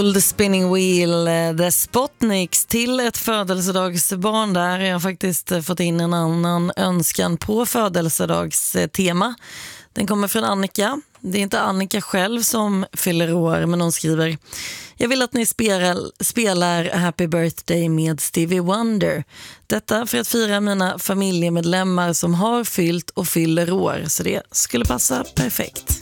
The Spinning Wheel, The Spotniks till ett födelsedagsbarn där. Jag har faktiskt fått in en annan önskan på födelsedagstema. Den kommer från Annika. Det är inte Annika själv som fyller år, men hon skriver: jag vill att ni spelar Happy Birthday med Stevie Wonder. Detta för att fira mina familjemedlemmar som har fyllt och fyller år, så det skulle passa perfekt.